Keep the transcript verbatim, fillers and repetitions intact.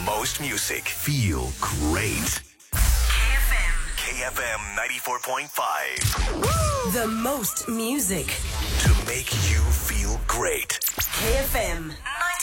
most music. Feel great. K F M. K F M ninety-four point five. Woo! The most music. To make you feel great. K F M.